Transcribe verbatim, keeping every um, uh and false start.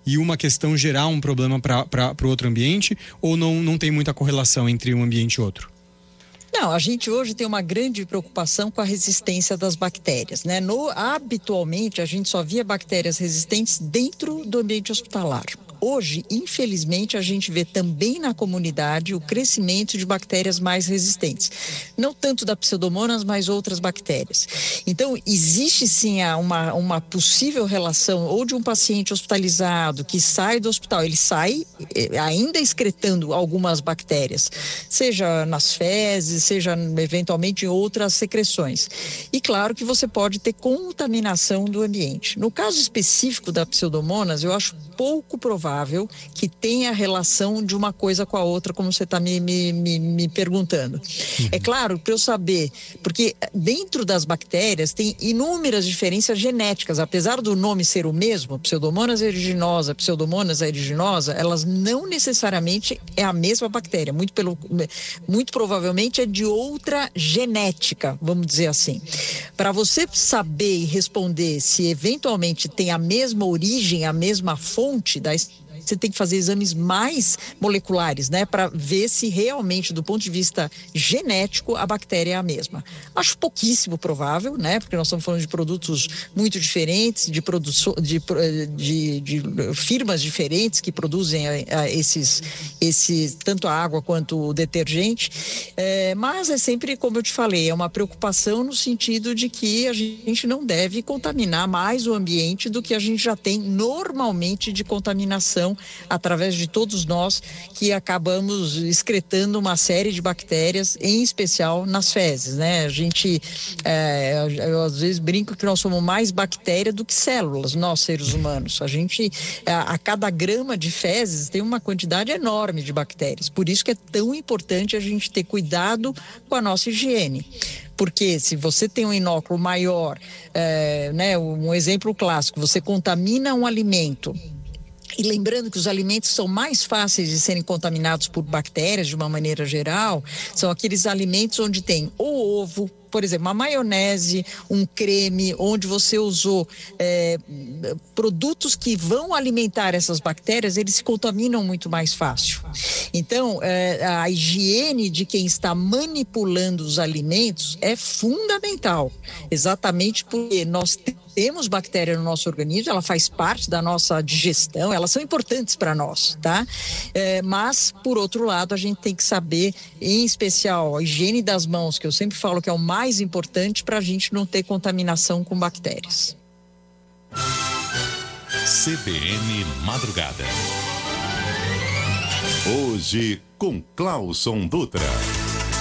e uma questão gerar um problema para o outro ambiente, ou não, não tem muita correlação entre um ambiente e outro? Não, a gente hoje tem uma grande preocupação com a resistência das bactérias, né? No, habitualmente, a gente só via bactérias resistentes dentro do ambiente hospitalar. Hoje, infelizmente, a gente vê também na comunidade o crescimento de bactérias mais resistentes. Não tanto da Pseudomonas, mas outras bactérias. Então, existe sim uma, uma possível relação ou de um paciente hospitalizado que sai do hospital, ele sai ainda excretando algumas bactérias, seja nas fezes, seja eventualmente em outras secreções. E claro que você pode ter contaminação do ambiente. No caso específico da Pseudomonas, eu acho pouco provável que tenha relação de uma coisa com a outra, como você está me, me, me, me perguntando. Uhum. É claro, para eu saber, porque dentro das bactérias tem inúmeras diferenças genéticas, apesar do nome ser o mesmo, Pseudomonas aeruginosa, Pseudomonas aeruginosa, elas não necessariamente é a mesma bactéria, muito, pelo, muito provavelmente é de outra genética, vamos dizer assim. Para você saber e responder se eventualmente tem a mesma origem, a mesma fonte da você tem que fazer exames mais moleculares, né, para ver se realmente, do ponto de vista genético, a bactéria é a mesma. Acho pouquíssimo provável, né, porque nós estamos falando de produtos muito diferentes, de, produção, de, de, de firmas diferentes que produzem a, a esses, esses, tanto a água quanto o detergente, é, mas é sempre, como eu te falei, é uma preocupação no sentido de que a gente não deve contaminar mais o ambiente do que a gente já tem normalmente de contaminação através de todos nós que acabamos excretando uma série de bactérias, em especial nas fezes, né? A gente, é, eu às vezes brinco que nós somos mais bactéria do que células, nós seres humanos. A gente, a, a cada grama de fezes tem uma quantidade enorme de bactérias, por isso que é tão importante a gente ter cuidado com a nossa higiene. Porque se você tem um inóculo maior, é, né, um exemplo clássico, você contamina um alimento. E lembrando que os alimentos são mais fáceis de serem contaminados por bactérias, de uma maneira geral, são aqueles alimentos onde tem o ovo, por exemplo, uma maionese, um creme, onde você usou é, produtos que vão alimentar essas bactérias, eles se contaminam muito mais fácil. Então, é, a higiene de quem está manipulando os alimentos é fundamental, exatamente porque nós temos bactéria no nosso organismo, ela faz parte da nossa digestão, elas são importantes para nós, tá? É, mas, por outro lado, a gente tem que saber, em especial, a higiene das mãos, que eu sempre falo que é o mais mais importante para a gente não ter contaminação com bactérias. C B N Madrugada. Hoje com Clauson Dutra.